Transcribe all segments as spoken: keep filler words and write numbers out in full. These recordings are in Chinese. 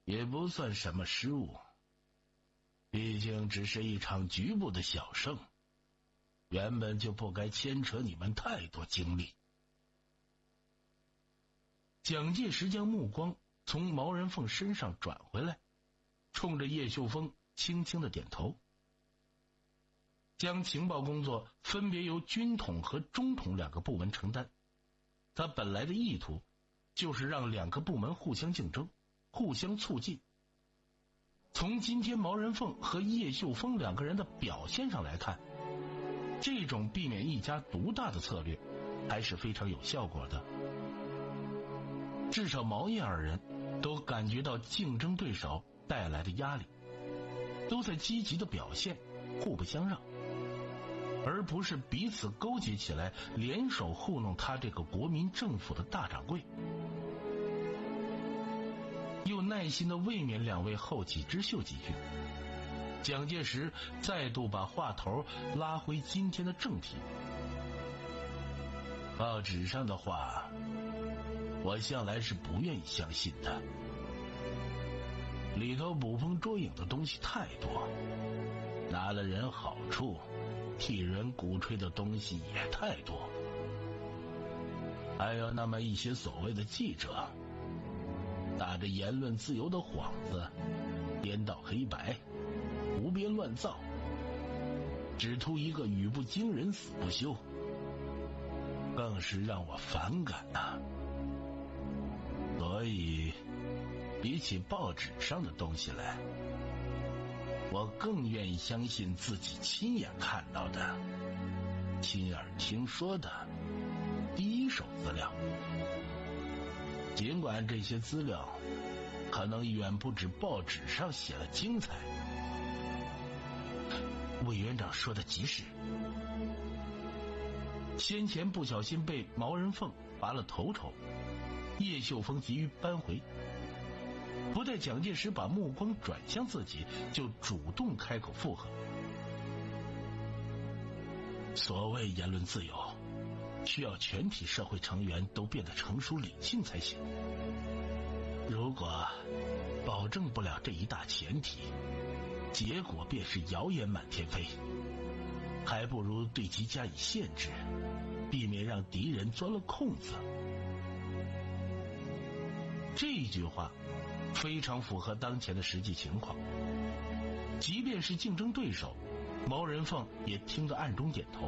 也不算什么失误，毕竟只是一场局部的小胜，原本就不该牵扯你们太多精力。蒋介石将目光从毛人凤身上转回来，冲着叶秀峰轻轻的点头。将情报工作分别由军统和中统两个部门承担，他本来的意图就是让两个部门互相竞争，互相促进。从今天毛人凤和叶秀峰两个人的表现上来看，这种避免一家独大的策略还是非常有效果的。至少毛叶二人都感觉到竞争对手带来的压力，都在积极的表现，互不相让，而不是彼此勾结起来联手糊弄他这个国民政府的大掌柜。又耐心地慰勉两位后起之秀几句，蒋介石再度把话头拉回今天的正题。报纸上的话我向来是不愿意相信的，里头捕风捉影的东西太多，拿了人好处替人鼓吹的东西也太多，还有那么一些所谓的记者打着言论自由的幌子颠倒黑白，胡编乱造，只图一个语不惊人死不休，更是让我反感呐、啊。所以比起报纸上的东西来，我更愿意相信自己亲眼看到的，亲耳听说的第一手资料。尽管这些资料可能远不止报纸上写了精彩。委员长说的极是，先前不小心被毛人凤拔了头筹，叶秀峰急于扳回，不待蒋介石把目光转向自己，就主动开口附和。所谓言论自由，需要全体社会成员都变得成熟理性才行。如果保证不了这一大前提，结果便是谣言满天飞，还不如对其加以限制，避免让敌人钻了空子。这句话非常符合当前的实际情况，即便是竞争对手，毛人凤也听得暗中点头。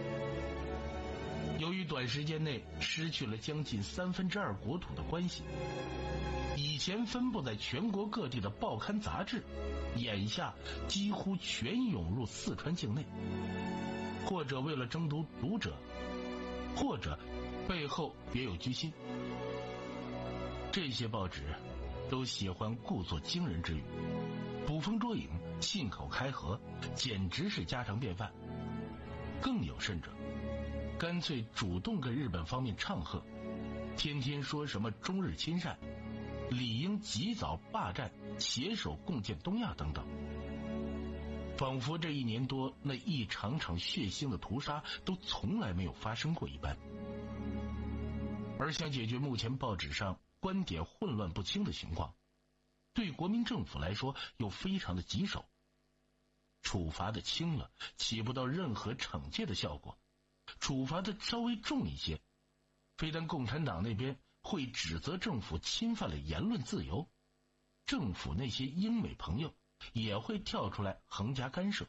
由于短时间内失去了将近三分之二国土的关系，以前分布在全国各地的报刊杂志，眼下几乎全涌入四川境内，或者为了争夺读者，或者背后别有居心。这些报纸都喜欢故作惊人之语，捕风捉影，信口开河，简直是家常便饭。更有甚者，干脆主动跟日本方面唱和，天天说什么中日亲善，理应及早霸占，携手共建东亚等等，仿佛这一年多那一场场血腥的屠杀都从来没有发生过一般。而想解决目前报纸上观点混乱不清的情况，对国民政府来说又非常的棘手。处罚的轻了，起不到任何惩戒的效果；处罚的稍微重一些，非但共产党那边会指责政府侵犯了言论自由，政府那些英美朋友也会跳出来横加干涉。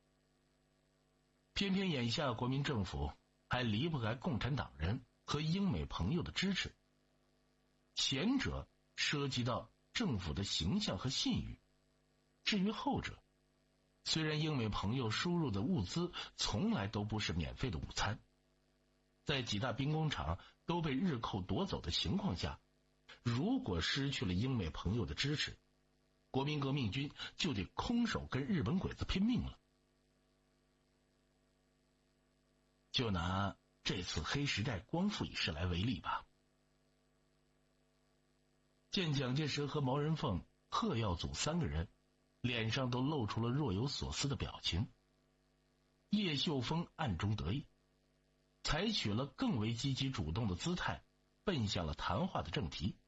偏偏眼下国民政府还离不开共产党人和英美朋友的支持，前者涉及到政府的形象和信誉，至于后者，虽然英美朋友输入的物资从来都不是免费的午餐，在几大兵工厂都被日寇夺走的情况下，如果失去了英美朋友的支持，国民革命军就得空手跟日本鬼子拼命了。就拿这次黑时代光复一事来为例吧。见蒋介石和毛人凤、贺耀祖三个人脸上都露出了若有所思的表情，叶秀峰暗中得意，采取了更为积极主动的姿态，奔向了谈话的正题。